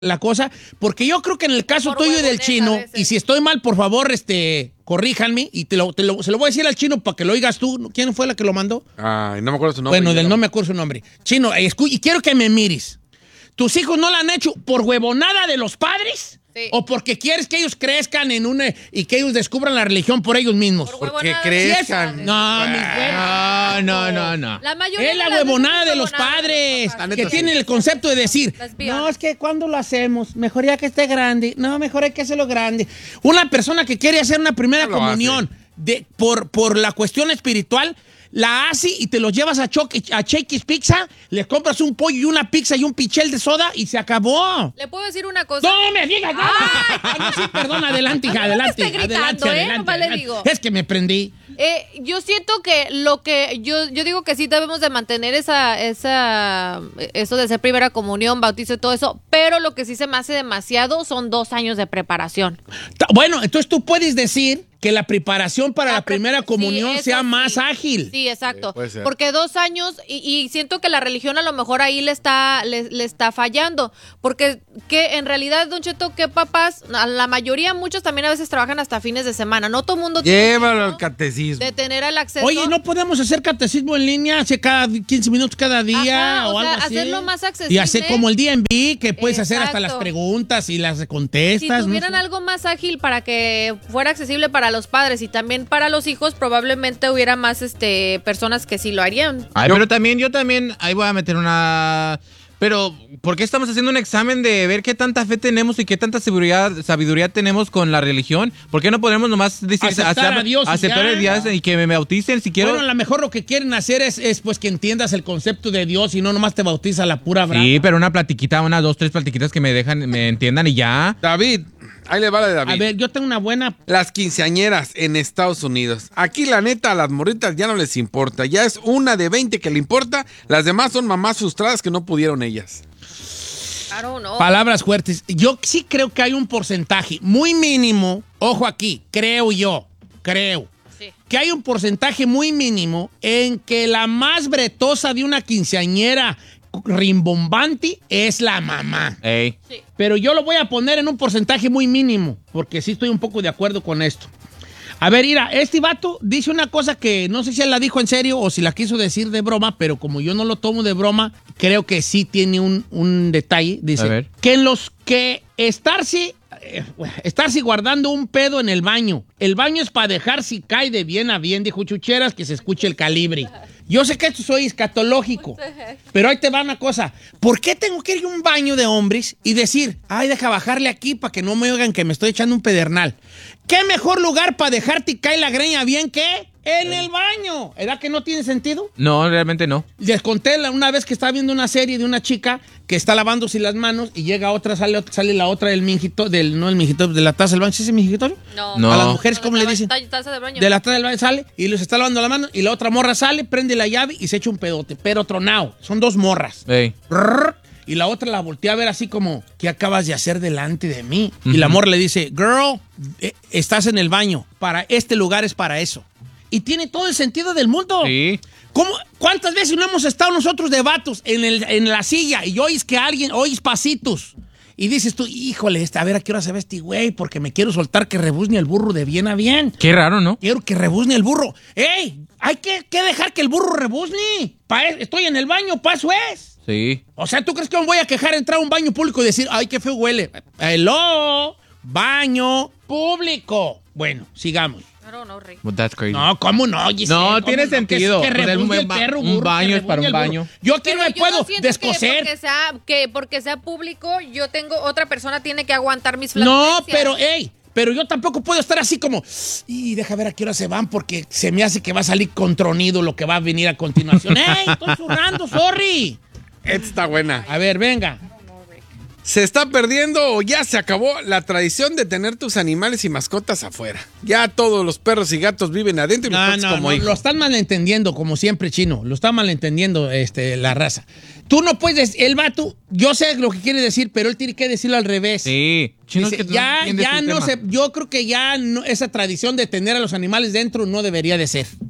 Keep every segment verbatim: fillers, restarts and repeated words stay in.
la cosa, porque yo creo que en el caso Por tuyo y del huevones, chino, a veces. y si estoy mal, por favor, este, corríjanme, y te lo, te lo- se lo voy a decir al chino para que lo oigas tú. ¿Quién fue la que lo mandó? Ay, no me acuerdo su nombre. Bueno, del Yo no me acuerdo su nombre. Chino, escu- y quiero que me mires. ¿Tus hijos no la han hecho por huevonada de los padres? Sí. ¿O porque quieres que ellos crezcan en una y que ellos descubran la religión por ellos mismos? Por Porque huevonada de los crezcan. padres. No, mis No, no, no, no. La mayoría Es la de las veces huevonada es de los huevonada padres, los papás. que tienen el concepto de decir, Let's be honest. no, es que cuando lo hacemos, mejor ya que esté grande, no, mejor hay que hacerlo grande. Una persona que quiere hacer una primera No lo comunión de, por, por la cuestión espiritual, la hace y te los llevas a, Choc- a Shakey's Pizza, le compras un pollo y una pizza y un pichel de soda y se acabó. ¿Le puedo decir una cosa? No me digas nada. Ah, no, sí, perdón, adelante, hija, No me adelante. esté gritando, adelante, ¿eh? adelante, Nomás le adelante. digo. Es que me prendí. Eh, yo siento que lo que yo yo digo que sí debemos de mantener esa esa eso de ser primera comunión, bautizo y todo eso, pero lo que sí se me hace demasiado son dos años de preparación. Ta- Bueno, entonces tú puedes decir que la preparación para La la pre- primera sí, comunión eso sea sí. más ágil. Sí, exacto. Sí, puede ser. Porque dos años y, y siento que la religión a lo mejor ahí le está le, le está fallando, porque que en realidad Don Cheto, que papás, a la mayoría muchos también a veces trabajan hasta fines de semana, no todo el mundo tiene Llévalo tiempo al catecismo. de tener el acceso. Oye, ¿no podemos hacer catecismo en línea hace cada quince minutos cada día Ajá, o, o sea, algo así? hacerlo más accesible. Y hacer como el D M V, que puedes hacer hasta Exacto. las preguntas y las Si contestas. ¿no? tuvieran algo más ágil para que fuera accesible para los padres y también para los hijos, probablemente hubiera más este personas que sí lo harían. Ay, Yo- pero también, yo también, ahí voy a meter una... Pero, ¿por qué estamos haciendo un examen de ver qué tanta fe tenemos y qué tanta seguridad, sabiduría tenemos con la religión? ¿Por qué no podemos nomás decir, Aceptar a Dios y aceptar ya. el Dios y que me bauticen si quiero? Bueno, a lo mejor lo que quieren hacer es, es pues que entiendas el concepto de Dios y no nomás te bautiza la pura brava. Sí, pero una platiquita, una, dos, tres platiquitas que me dejan, me entiendan y ya. David, ahí le va la de David. A ver, yo tengo una buena... Las quinceañeras en Estados Unidos. Aquí, la neta, a las morritas ya no les importa. Ya es una de veinte que le importa. Las demás son mamás frustradas que no pudieron ellas. I don't know. Palabras fuertes. Yo sí creo que hay un porcentaje muy mínimo, ojo aquí, creo yo, creo, Sí. que hay un porcentaje muy mínimo en que la más bretosa de una quinceañera rimbombante es la mamá. Ey. Sí. Pero yo lo voy a poner en un porcentaje muy mínimo, porque sí estoy un poco de acuerdo con esto. A ver, mira, este vato dice una cosa que no sé si él la dijo en serio o si la quiso decir de broma, pero como yo no lo tomo de broma, creo que sí tiene un, un detalle. Dice A ver. que en los que estarse, eh, estarse guardando un pedo en el baño, el baño es para dejar si cae de bien a bien, dijo Chucheras, que se escuche el calibre. Yo sé que esto soy escatológico, pero ahí te va una cosa. ¿Por qué tengo que ir a un baño de hombres y decir, ay, deja bajarle aquí para que no me oigan que me estoy echando un pedernal? ¿Qué mejor lugar para dejarte caer la greña bien que en el baño? ¿Verdad que no tiene sentido? No, realmente no. Les conté la- una vez que estaba viendo una serie de una chica que está lavándose las manos y llega otra, sale otra, sale la otra del minjito, del, no el minjito, de la taza del baño. ¿Sí es el minjitorio? No. No. A las mujeres, De ¿cómo la le dicen? ta- taza de baño. De la taza del baño sale y les está lavando la mano y la otra morra sale, prende la llave y se echa un pedote, pero tronado. Son dos morras. Ey. Brrr, y la otra la voltea a ver así como, ¿qué acabas de hacer delante de mí? Y Ujú. la morra le dice, girl, eh, estás en el baño. Para este lugar es para eso. Y tiene todo el sentido del mundo. Sí. ¿Cómo, ¿Cuántas veces no hemos estado nosotros de vatos en, el, en la silla y oís que alguien, oís pasitos? Y dices tú, híjole, este, a ver a qué hora se ve este güey, porque me quiero soltar que rebuzne el burro de bien a bien. Qué raro, ¿no? Quiero que rebuzne el burro. ¡Ey! Hay que, que dejar que el burro rebuzne. Pa' e- estoy en el baño, pa' eso es. Sí. O sea, ¿tú crees que me voy a quejar entrar a un baño público y decir, ay, qué feo huele? Hello, baño público. Bueno, sigamos. I don't know, Rick. But that's crazy. No, ¿cómo no? Giselle? No, ¿Cómo tiene sentido. Que, que Pues el- rebuzne el un ba- perro, un burro, baño que es para un rebuzne el burro. baño. Yo aquí Pero no me yo puedo no siento descoser. Que porque, sea, que porque sea público, yo tengo, otra persona tiene que aguantar mis No, flatulencias. pero, ey, pero yo tampoco puedo estar así como, y deja ver a qué hora se van porque se me hace que va a salir contronido lo que va a venir a continuación. ¡Ey, estoy zurrando, sorry! Esta está buena. A ver, venga. ¿Se está perdiendo o ya se acabó la tradición de tener tus animales y mascotas afuera? Ya todos los perros y gatos viven adentro y los No, tratas no, como no, hijos. lo están malentendiendo, como siempre, Chino. Lo está malentendiendo este, la raza. Tú no puedes, el vato, yo sé lo que quiere decir, pero él tiene que decirlo al revés. Sí. Chino, Dice, es que ya, entiendes ya el no tema. sé, yo creo que ya no- esa tradición de tener a los animales dentro no debería de ser.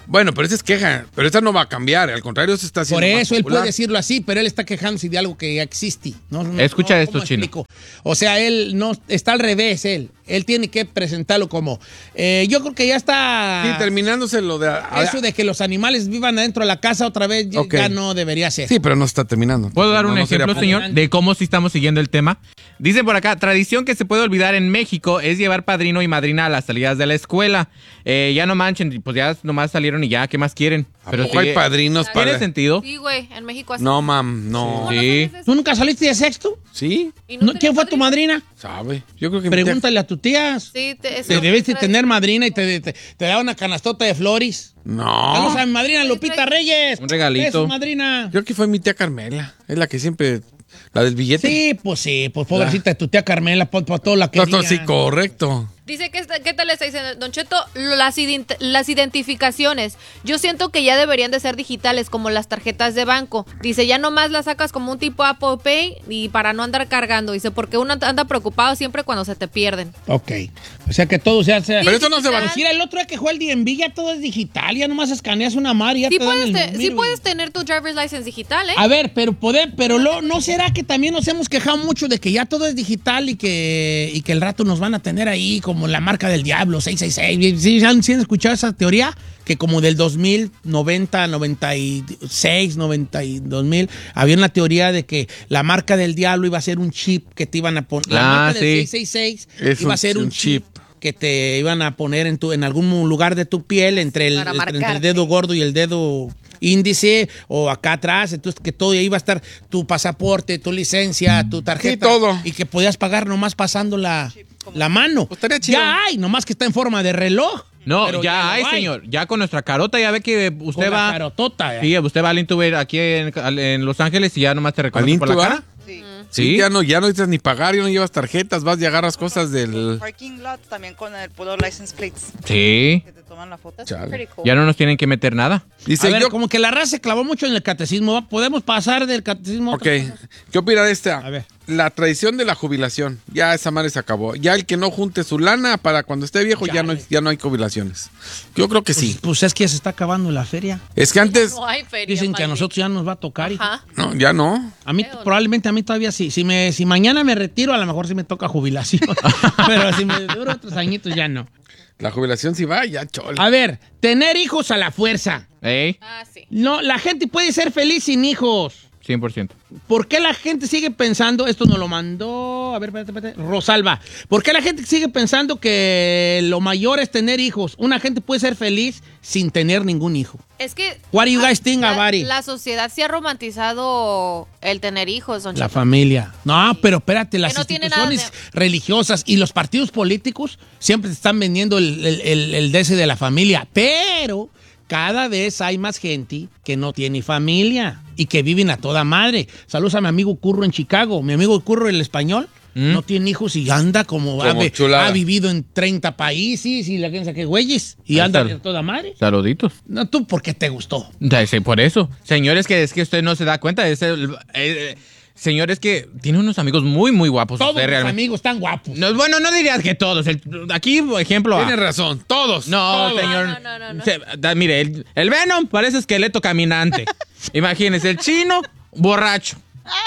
Bueno, pero esa es queja. Pero esa no va a cambiar. Al contrario, eso está haciendo Por más eso él popular. puede decirlo así, pero él está quejándose de algo que ya existe. No, no, Escucha no, esto, ¿cómo Chino. explico? O sea, él no está al revés, él. Él tiene que presentarlo como... eh, yo creo que ya está... Sí, terminándose lo de... Eso de que los animales vivan adentro de la casa otra vez ya- Ok. ya no debería ser. Sí, pero no está terminando. ¿Puedo dar No, un no sería ejemplo, popular. señor, de cómo sí estamos siguiendo el tema? Dice por acá, tradición que se puede olvidar en México es llevar padrino y madrina a las salidas de la escuela. Eh, ya no manchen, pues ya nomás salieron y ya, ¿qué más quieren? ¿A poco hay sigue- padrinos ¿Tiene para...? sentido? Sí, güey, en México así. No, mam, no. ¿Cómo no Sí. sabes eso? ¿Tú nunca saliste de sexto? ¿Sí? ¿Y No, tenías ¿Quién fue tu madrina? ¿Sabe? Yo creo que... mi tía- Pregúntale a tu tía. Sí, te, eso- Te debiste tener madrina y te, te, te da una canastota de flores. Saludos No. a mi madrina Lupita Reyes. Un regalito. Besos, madrina. Creo que fue mi tía Carmela. Es la que siempre... La del billete. Sí, pues sí, pues pobrecita de tu tía Carmela, por, por todo la que No, no, sí, correcto. Dice que, está- ¿qué tal le está diciendo? Don Cheto, las, ident- las identificaciones. Yo siento que ya deberían de ser digitales, como las tarjetas de banco. Dice, ya nomás las sacas como un tipo Apple Pay y para no andar cargando. Dice, porque uno anda preocupado siempre cuando se te pierden. Ok. O sea que todo se hace. Pero eso no se va a... digital. Mira, el otro día que jugó el D M V ya todo es digital, ya nomás escaneas una mar y ya Sí te dan puedes, el te- número sí y- puedes tener tu driver's license digital, ¿eh? A ver, pero poder, pero lo, ¿no será que también nos hemos quejado mucho de que ya todo es digital y que, y que el rato nos van a tener ahí como la marca del diablo, seis seis seis? ¿Sí, han, sí han escuchado esa teoría? Que como del dos mil, noventa, noventa y seis, noventa y dos mil, había una teoría de que la marca del diablo iba a ser un chip que te iban a poner. La Ah, marca del sí. seis seis seis Es iba un- a ser un, un chip. chip. Que te iban a poner en tu en algún lugar de tu piel entre el, Para entre el marcarte. dedo gordo y el dedo índice o acá atrás, entonces que todo ahí iba a estar tu pasaporte, tu licencia, tu tarjeta. Sí, todo. Y que podías pagar nomás pasando la, la mano. Pues estaría chido. Ya hay, nomás que está en forma de reloj. No, Pero ya lo hay, señor. Ya con nuestra carota, ya ve que usted Con la va... carotota, ¿eh? Sí, usted va al Intuber aquí en, en Los Ángeles y ya nomás te ¿Al reconoce por la Intu, cara. ah? Sí. Sí. Ya no, ya no necesitas ni pagar, ya no llevas tarjetas, vas y agarras cosas del... Parking lot también con el puro license plates Sí. que te toman la foto. Chale. Pretty cool. Ya no nos tienen que meter nada. Dice, A ver, yo... como que la raza se clavó mucho en el catecismo. ¿Podemos pasar del catecismo? a Ok, otra cosa? ¿qué opina de esta? A ver. La tradición de la jubilación. Ya esa madre se acabó. Ya el que no junte su lana para cuando esté viejo ya no, hay, ya no hay jubilaciones. Yo creo que Pues, sí. pues es que ya se está acabando la feria. Es que antes... No hay feria. Dicen que a maldito. nosotros ya nos va a tocar. hijo. Ajá. No, ya no. A mí, Creo, ¿no? probablemente a mí todavía sí. Si, me, si mañana me retiro, a lo mejor sí me toca jubilación. Pero si me dura otros añitos, ya no. La jubilación sí va, ya chola. A ver, tener hijos a la fuerza. ¿Eh? Ah, sí. No, la gente puede ser feliz sin hijos. cien por ciento. ¿Por qué la gente sigue pensando, esto nos lo mandó, a ver, espérate, espérate, Rosalba, ¿por qué la gente sigue pensando que lo mayor es tener hijos? Una gente puede ser feliz sin tener ningún hijo. Es que... What do you guys think la, about it? la sociedad sí ha romantizado el tener hijos, don La Cheto. familia. No, pero espérate, las no tiene nada instituciones religiosas y los partidos políticos siempre te están vendiendo el, el, el, el de ese de la familia. Pero cada vez hay más gente que no tiene familia y que viven a toda madre. Saludos a mi amigo Curro en Chicago. Mi amigo Curro, el español, ¿Mm? no tiene hijos y anda como... Como ha, vi- chulada. ha vivido en treinta países y la gente que güeyes. Y Ahí anda está. a toda madre. Saluditos. No, tú, ¿por qué te gustó? Ya sé, por eso. Señores, que es que usted no se da cuenta. Es el- eh, eh, señores, que tiene unos amigos muy, muy guapos. Todos usted mis realmente. amigos están guapos. No, bueno, no dirías que todos. El- aquí, por ejemplo. A. Tienes razón, todos. No, todos. señor. No, no, no, no. Se- da- mire, el, el Venom parece esqueleto caminante. Imagínese, el chino, borracho.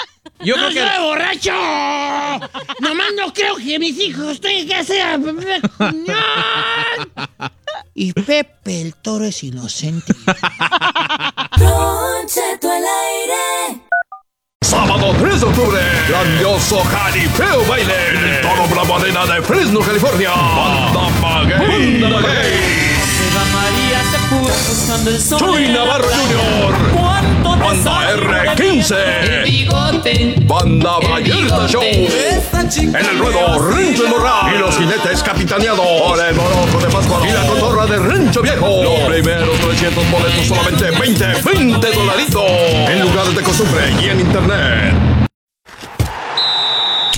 Yo ¡No creo que. soy borracho! Nomás no creo que mis hijos tengan que hacer... Y Pepe el Toro es inocente. Don Cheto al aire. Sábado tres de octubre, grandioso jaripeo baile en el Toro Bravo Arena de Fresno, California. Banda Maguey. Banda Maguey. María se puso buscando el sol. Chuy Navarro junior Banda R quince. Banda Vallarta Show. En el ruedo Rancho El Morral. Y los jinetes capitaneados por el Moroco de Pascua y la cotorra de Rancho Viejo. Los primeros trescientos boletos solamente veinte, veinte dolaritos. En lugares de costumbre y en internet.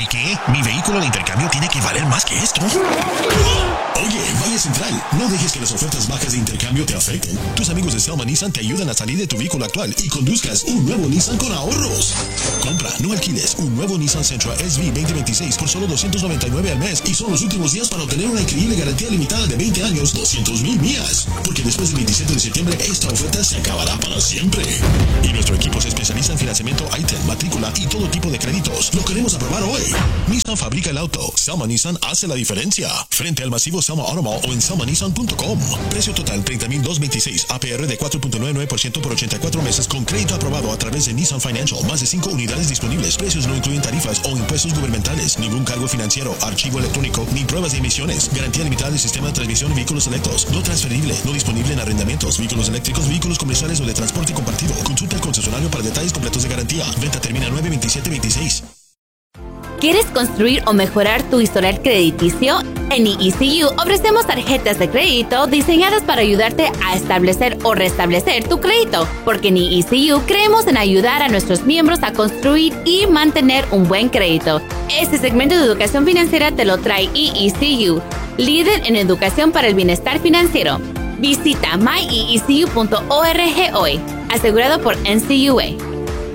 ¿Qué, qué? Mi vehículo de intercambio tiene que valer más que esto. Oye, Valle Central, no dejes que las ofertas bajas de intercambio te afecten. Tus amigos de Selma Nissan te ayudan a salir de tu vehículo actual y conduzcas un nuevo Nissan con ahorros. Compra, no alquiles, un nuevo Nissan Sentra S V veinte veintiséis por solo doscientos noventa y nueve al mes y son los últimos días para obtener una increíble garantía limitada de veinte años, doscientos mil millas. Porque después del veintisiete de septiembre, esta oferta se acabará para siempre. Y nuestro equipo se especializa en financiamiento I T E L, matrícula y todo tipo de créditos. Lo queremos aprobar hoy. Nissan fabrica el auto. Selma Nissan hace la diferencia. Frente al masivo Selma Auto Mall o en selma nissan punto com. Precio total treinta mil doscientos veintiséis. A P R de cuatro punto noventa y nueve por ciento por ochenta y cuatro meses con crédito aprobado a través de Nissan Financial. Más de cinco unidades disponibles. Precios no incluyen tarifas o impuestos gubernamentales. Ningún cargo financiero, archivo electrónico ni pruebas de emisiones. Garantía limitada del sistema de transmisión y vehículos selectos. No transferible. No disponible en arrendamientos, vehículos eléctricos, vehículos comerciales o de transporte compartido. Consulta al concesionario para detalles completos de garantía. Venta termina nueve veintisiete veintiséis. ¿Quieres construir o mejorar tu historial crediticio? En E E C U ofrecemos tarjetas de crédito diseñadas para ayudarte a establecer o restablecer tu crédito, porque en E E C U creemos en ayudar a nuestros miembros a construir y mantener un buen crédito. Este segmento de educación financiera te lo trae E E C U, líder en educación para el bienestar financiero. Visita my e e c u punto org hoy, asegurado por N C U A.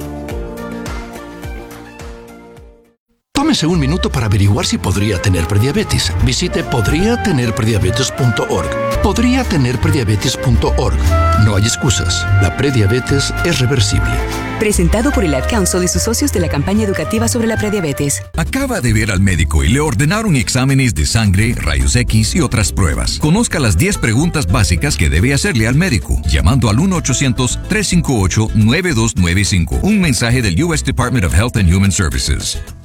Tómese un minuto para averiguar si podría tener prediabetes. Visite podría tener prediabetes punto org. podría tener prediabetes punto org. No hay excusas. La prediabetes es reversible. Presentado por el Ad Council y sus socios de la campaña educativa sobre la prediabetes. Acaba de ver al médico y le ordenaron exámenes de sangre, rayos X y otras pruebas. Conozca las diez preguntas básicas que debe hacerle al médico, llamando al uno ochocientos, tres cinco ocho, nueve dos nueve cinco. Un mensaje del U S Department of Health and Human Services.